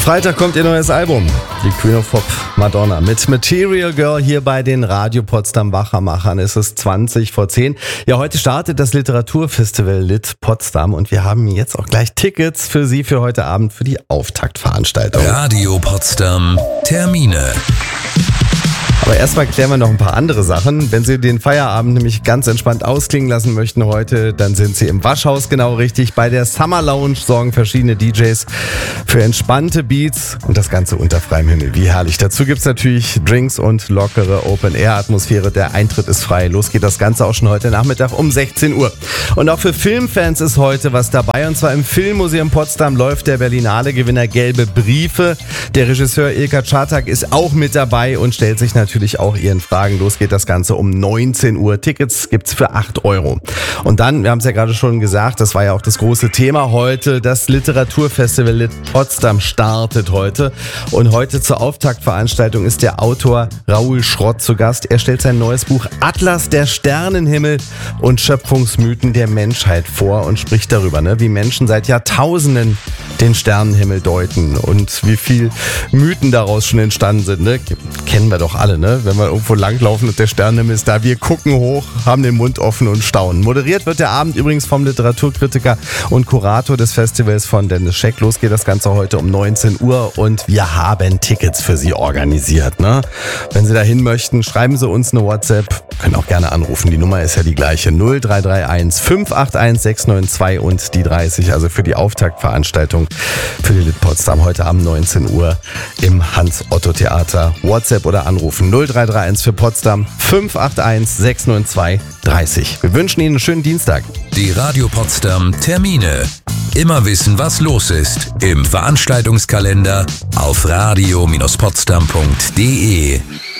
Freitag kommt ihr neues Album. Die Queen of Pop, Madonna, mit Material Girl hier bei den Radio Potsdam Wachermachern. Es ist 20 vor 10. Ja, heute startet das Literaturfestival Lit Potsdam und wir haben jetzt auch gleich Tickets für Sie für heute Abend für die Auftaktveranstaltung. Radio Potsdam Termine. Aber erstmal klären wir noch ein paar andere Sachen. Wenn Sie den Feierabend nämlich ganz entspannt ausklingen lassen möchten heute, dann sind Sie im Waschhaus genau richtig. Bei der Summer Lounge sorgen verschiedene DJs für entspannte Beats und das Ganze unter freiem Himmel. Wie herrlich. Dazu gibt's natürlich Drinks und lockere Open-Air-Atmosphäre. Der Eintritt ist frei. Los geht das Ganze auch schon heute Nachmittag um 16 Uhr. Und auch für Filmfans ist heute was dabei. Und zwar im Filmmuseum Potsdam läuft der Berlinale-Gewinner Gelbe Briefe. Der Regisseur Ilka Czartak ist auch mit dabei und stellt sich natürlich auch Ihren Fragen. Los geht das Ganze um 19 Uhr. Tickets gibt's für 8 Euro. Und dann, wir haben es ja gerade schon gesagt, das war ja auch das große Thema heute, das Literaturfestival Lit Potsdam startet heute. Und heute zur Auftaktveranstaltung ist der Autor Raoul Schrott zu Gast. Er stellt sein neues Buch Atlas der Sternenhimmel und Schöpfungsmythen der Menschheit vor und spricht darüber, wie Menschen seit Jahrtausenden den Sternenhimmel deuten und wie viel Mythen daraus schon entstanden sind. Kennen wir doch alle, wenn wir irgendwo langlaufen und der Sternenhimmel ist da. Wir gucken hoch, haben den Mund offen und staunen. Moderiert wird der Abend übrigens vom Literaturkritiker und Kurator des Festivals von Dennis Scheck. Los geht das Ganze heute um 19 Uhr und wir haben Tickets für Sie organisiert. Wenn Sie dahin möchten, schreiben Sie uns eine WhatsApp. Können auch gerne anrufen. Die Nummer ist ja die gleiche. 0331 581 692 und die 30. Also für die Auftaktveranstaltung für die Lit Potsdam heute Abend 19 Uhr im Hans-Otto-Theater. WhatsApp oder anrufen 0331 für Potsdam 581 692 30. Wir wünschen Ihnen einen schönen Dienstag. Die Radio Potsdam Termine. Immer wissen, was los ist im Veranstaltungskalender auf radio-potsdam.de.